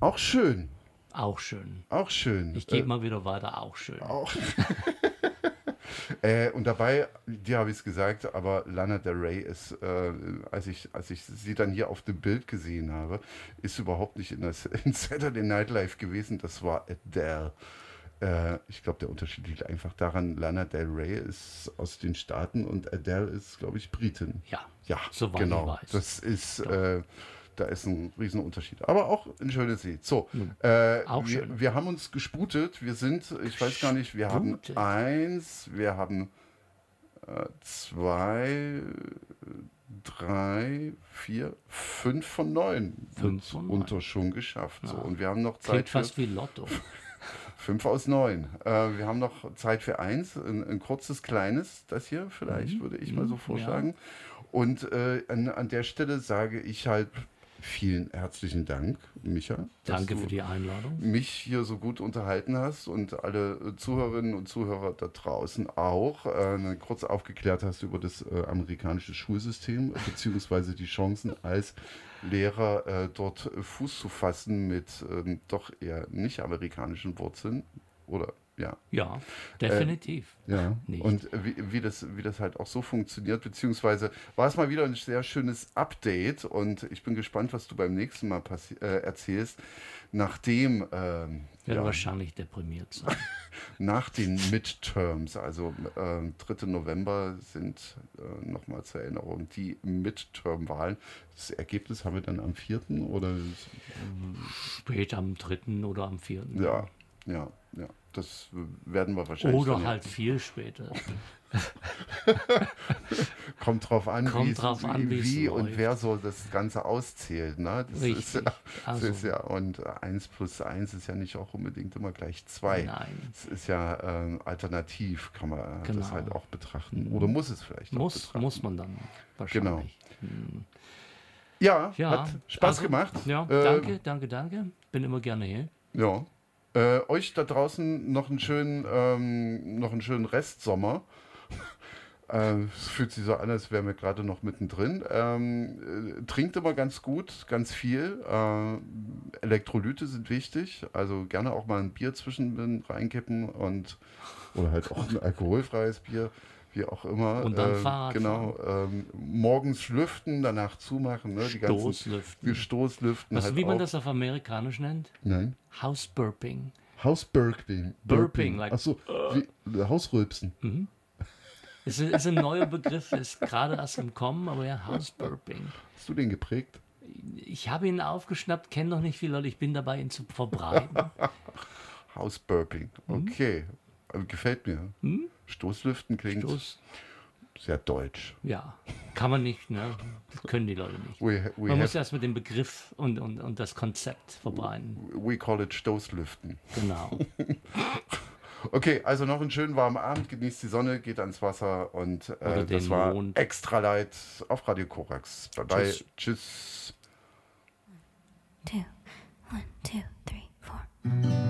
Auch schön. Auch schön. Auch schön. Ich gebe mal wieder weiter, auch schön. Auch. Und dabei, dir habe ich es gesagt, aber Lana Del Rey ist, als ich sie dann hier auf dem Bild gesehen habe, ist überhaupt nicht in Saturday Night Live gewesen. Das war Adele. Ich glaube, der Unterschied liegt einfach daran, Lana Del Rey ist aus den Staaten und Adele ist, glaube ich, Britin. Ja, soweit genau. ich weiß. Das ist, da ist ein Riesenunterschied. Aber auch ein schönes Lied. So, auch schön. wir haben uns gesputet. Wir sind, ich weiß gar nicht, wir haben Gesputet. 1, wir haben 2, 3, 4, 5 von 9 5 von 9. unter schon geschafft. So. Und wir haben noch Zeit Klingt fast wie Lotto. 5 aus 9. Wir haben noch Zeit für 1, ein kurzes, kleines, das hier vielleicht, würde ich mal so vorschlagen. Ja. Und an der Stelle sage ich halt vielen herzlichen Dank, Micha. Danke für die Einladung. Mich hier so gut unterhalten hast und alle Zuhörerinnen und Zuhörer da draußen auch kurz aufgeklärt hast über das amerikanische Schulsystem, beziehungsweise die Chancen als Lehrer dort Fuß zu fassen mit doch eher nicht amerikanischen Wurzeln. Oder ja. Ja, definitiv. Ja, Nicht. und wie das halt auch so funktioniert, beziehungsweise war es mal wieder ein sehr schönes Update und ich bin gespannt, was du beim nächsten Mal erzählst, nachdem Werde wahrscheinlich deprimiert sein. nach den Midterms, also 3. November sind nochmal zur Erinnerung die Midterm-Wahlen. Das Ergebnis haben wir dann am 4. oder? Später am 3. oder am 4. Ja. Das werden wir wahrscheinlich. Oder halt viel später. Kommt drauf an, wie und läuft. wer so das Ganze auszählt. Ne? Das Richtig. ist ja, und 1 plus 1 ist ja nicht auch unbedingt immer gleich 2. Nein. Es ist ja alternativ, kann man das halt auch betrachten. Oder muss es vielleicht auch betrachten. Muss man dann wahrscheinlich. Genau. Ja, hat Spaß gemacht. Ja, danke. Bin immer gerne hier. Ja. Euch da draußen noch einen schönen Restsommer. Es fühlt sich so an, als wären wir gerade noch mittendrin. Trinkt immer ganz gut, ganz viel. Elektrolyte sind wichtig. Also gerne auch mal ein Bier zwischendrin reinkippen oder halt auch ein alkoholfreies Bier, wie auch immer. Und dann Fahrrad genau. Morgens lüften, danach zumachen. Ne? Die ganzen Stoßlüften. Weißt du, halt wie man auch. Das auf Amerikanisch nennt? Nein. House Burping. Burping. Like, Achso, Hausrülpsen. Ist ein neuer Begriff, ist gerade erst im Kommen, aber ja, House Burping. Hast du den geprägt? Ich habe ihn aufgeschnappt, kenne noch nicht viele Leute, ich bin dabei, ihn zu verbreiten. House Burping, okay. Gefällt mir. Stoßlüften klingt sehr deutsch. Ja, kann man nicht, ne? Das können die Leute nicht. Man muss erst mit dem Begriff und das Konzept verbreiten. We call it Stoßlüften. Genau. Okay, also noch einen schönen warmen Abend, genießt die Sonne, geht ans Wasser und das war Mond. Extra Light auf Radio Korax. Bye bye. Tschüss. 1, 2, 1, 2, 3, 4.